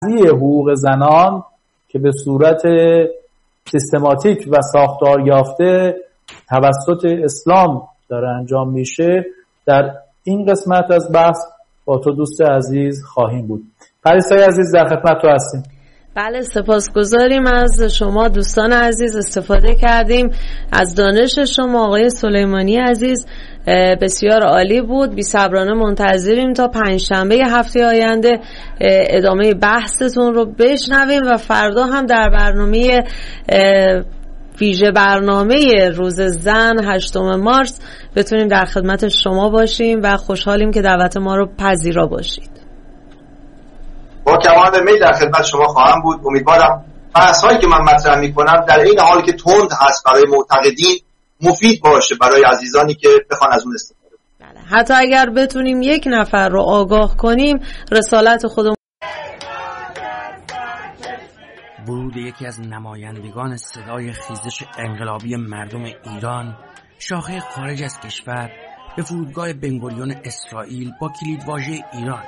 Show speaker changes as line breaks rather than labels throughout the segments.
حقوق زنان که به صورت سیستماتیک و ساختار یافته توسط اسلام داره انجام میشه، در این قسمت از بحث با تو دوست عزیز خواهیم بود. پریسای عزیز در خدمت تو هستیم.
بله، سپاسگزاریم از شما دوستان عزیز. استفاده کردیم از دانش شما آقای سلیمانی عزیز، بسیار عالی بود. بی‌صبرانه منتظریم تا پنجشنبه هفته آینده ادامه بحثتون رو بشنویم و فردا هم در برنامه ویژه برنامه روز زن 8 مارس بتونیم در خدمت شما باشیم و خوشحالیم که دعوت ما رو پذیرا باشید.
با کمال میل در خدمت شما خواهم بود. امیدوارم بحث‌هایی که من مطرح می‌کنم در این حالی که تند هست برای معتقدین مفید باشه برای عزیزانی که بخوان از اون استفاده کنن.
بله، حتی اگر بتونیم یک نفر رو آگاه کنیم رسالت خودمون.
ورود یکی از نمایندگان صدای خیزش انقلابی مردم ایران، شاخه خارج از کشور، به فرودگاه بن‌گوریون اسرائیل با کلیدواژه ایران.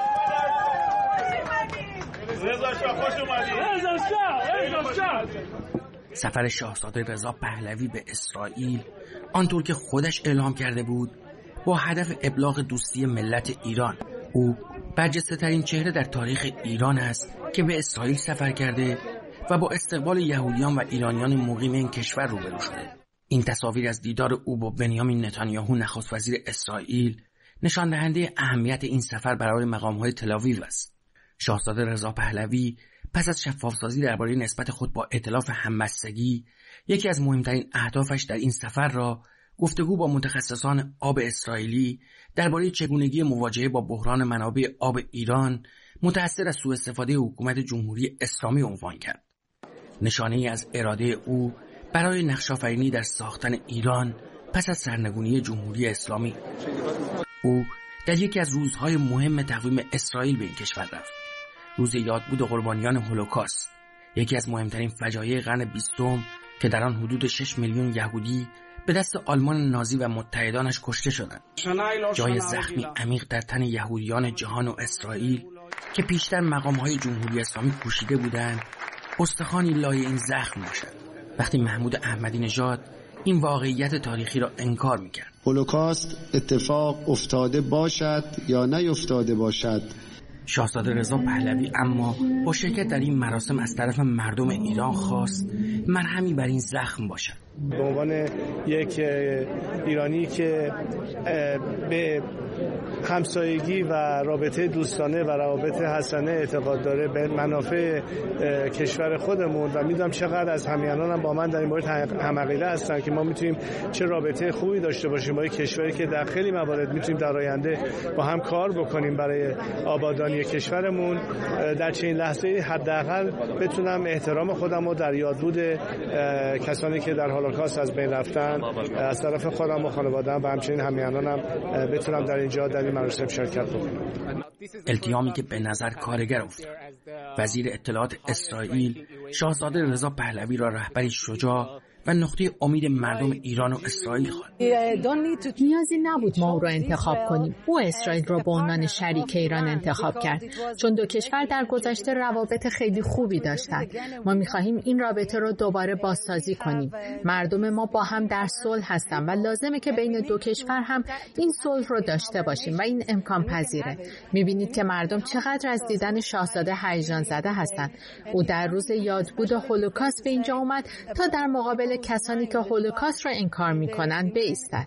سفر شاهزاده رضا پهلوی به اسرائیل آنطور که خودش اعلام کرده بود با هدف ابلاغ دوستی ملت ایران. او برجسته‌ترین چهره در تاریخ ایران است که به اسرائیل سفر کرده و با استقبال یهودیان و ایرانیان مقیم این کشور روبرو شده. این تصاویر از دیدار او با بنیامین نتانیاهو نخست وزیر اسرائیل نشان دهنده اهمیت این سفر برای مقام‌های تل‌آویو است. شاهزاده رضا پهلوی پس از شفاف‌سازی درباره نسبت خود با ائتلاف همبستگی، یکی از مهمترین اهدافش در این سفر را گفتگو با متخصصان آب اسرائیلی درباره چگونگی مواجهه با بحران منابع آب ایران متأثر از سوءاستفاده حکومت جمهوری اسلامی عنوان کرد. نشانه‌ای از اراده او برای نقش‌آفرینی در ساختن ایران پس از سرنگونی جمهوری اسلامی. او در یکی از روزهای مهم تقویم اسرائیل به این کشور رفت. روز یادبود قربانیان هولوکاست، یکی از مهمترین فجایع قرن 20 که در آن حدود 6 میلیون یهودی به دست آلمان نازی و متحدانش کشته شدند. جای زخمی عمیق در تن یهودیان جهان و اسرائیل که پیشتر مقام‌های جمهوری اسلامی کوشیده بودند، استخوانی لای این زخم باشد. وقتی محمود احمدی نژاد این واقعیت تاریخی را انکار می‌کرد.
هولوکاست اتفاق افتاده باشد یا نیفتاده باشد،
شاهزاده رضا پهلوی اما با شرکت در این مراسم از طرف مردم ایران خواست مرهمی بر این زخم باشد.
به عنوان یک ایرانی که به همسایگی و رابطه دوستانه و روابط حسنه اعتقاد داره به منافع کشور خودمون و میدونم چقدر از همیهنانم با من در این مورد همعقیده هستن که ما میتونیم چه رابطه خوبی داشته باشیم با یک کشوری که در خیلی موارد میتونیم در آینده با هم کار بکنیم برای آبادانی کشورمون. در چنین لحظه‌ای حداقل بتونم احترام خودم رو در یادبود کسانی که در هولوکاست از بین رفتن از طرف خودم و خانواده‌ام و همچنین همیهنانم بتونم در اینجا در این مراسم شرکت بکنم.
التیامی که به نظر کارگر افتاد. وزیر اطلاعات اسرائیل شاهزاده رضا پهلوی را رهبری شجاع و نقطه امید مردم ایران و اسرائیل خواند.
نیازی نبود ما او را انتخاب کنیم. او اسرائیل را به عنوان شریک ایران انتخاب کرد چون دو کشور در گذشته روابط خیلی خوبی داشتند. ما می‌خواهیم این رابطه را دوباره بازسازی کنیم. مردم ما با هم در صلح هستند و لازمه که بین دو کشور هم این صلح رو داشته باشیم و این امکان پذیره. می‌بینید که مردم چقدر از دیدن شاهزاده هیجان زده هستند. او در روز یادبود هولوکاست به اینجا اومد تا در مقابل کسانی که هولوکاست را انکار می‌کنند بایستد.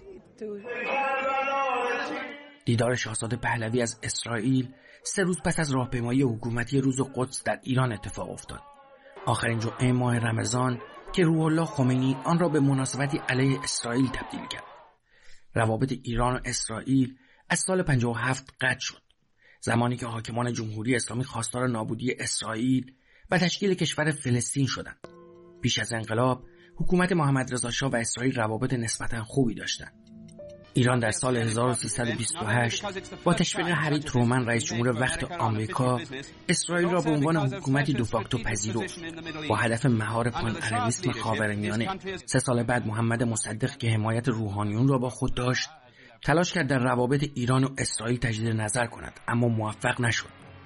دیدار شاهزاده پهلوی از اسرائیل 3 روز پس از راهپیمایی حکومتی روز قدس در ایران اتفاق افتاد. آخرین جمعه ماه رمضان که روح الله خمینی آن را به مناسبتی علیه اسرائیل تبدیل کرد. روابط ایران و اسرائیل از سال 57 قطع شد. زمانی که حاکمان جمهوری اسلامی خواستار نابودی اسرائیل و تشکیل کشور فلسطین شدند. پیش از انقلاب حکومت محمد رضا شاه و اسرائیل روابط نسبتاً خوبی داشتند. ایران در سال 1328 با تشویق هری ترومن رئیس جمهور وقت آمریکا اسرائیل را به عنوان حکومتی دوفاکتو پذیرفت با هدف مهار پان عربیسم خاورمیانه. 3 سال بعد محمد مصدق که حمایت روحانیون را با خود داشت تلاش کرد در روابط ایران و اسرائیل تجدید نظر کند اما موفق نشد.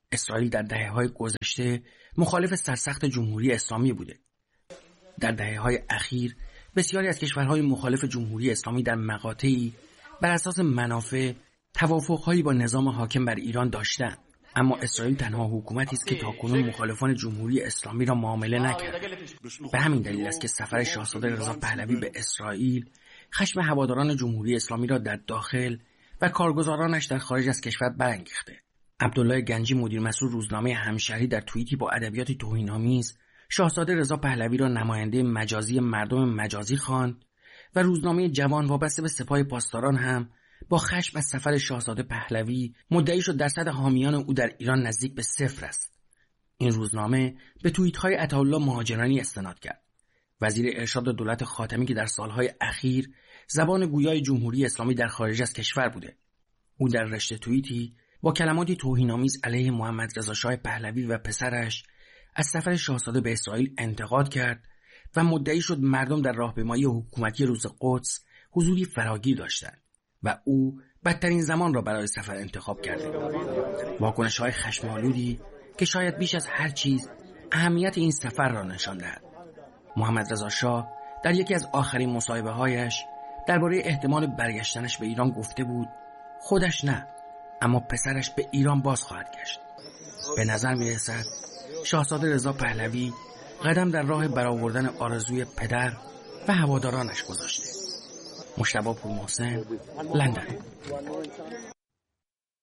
اسرائیل در دهه‌های گذشته مخالف سرسخت جمهوری اسلامی بوده. در دهه‌های اخیر بسیاری از کشورهای مخالف جمهوری اسلامی در مقاطعی بر اساس منافع توافق‌هایی با نظام حاکم بر ایران داشتند، اما اسرائیل تنها حکومتی است که تاکنون مخالفان جمهوری اسلامی را معامله نکرد. به همین دلیل است که سفر شاهزاده رضا پهلوی به اسرائیل خشم هواداران جمهوری اسلامی را در داخل و کارگزارانش در خارج از کشور برانگیخته. عبدالله گنجی مدیر مسئول روزنامه همشهری در توییتی با ادبیات توهین‌آمیز شاهزاده رضا پهلوی را نماینده مجازی مردم مجازی خواند و روزنامه جوان وابسته به سپاه پاسداران هم با خشم از سفر شاهزاده پهلوی مدعی شد درصد حامیان او در ایران نزدیک به 0 است. این روزنامه به توییت‌های عطاالله مهاجرانی استناد کرد. وزیر ارشاد دولت خاتمی که در سالهای اخیر زبان گویای جمهوری اسلامی در خارج از کشور بوده. او در رشته توییتی با کلماتی توهین‌آمیز علیه محمد رضا شاه پهلوی و پسرش از سفر شاهزاده به اسرائیل انتقاد کرد و مدعی شد مردم در راهپیمایی حکومتی روز قدس حضوری فراگیر داشتند و او بدترین زمان را برای سفر انتخاب کرده. واکنش‌های خشم‌آلودی که شاید بیش از هر چیز اهمیت این سفر را نشان دهد. محمد رضا شاه در یکی از آخرین مصاحبه‌هایش درباره احتمال برگشتنش به ایران گفته بود خودش نه، اما پسرش به ایران باز خواهد گشت. به نظر می‌رسد شاهزاده رضا پهلوی قدم در راه برآوردن آرزوی پدر و هوادارانش گذاشته. مجتبی پورمحسن، لندن.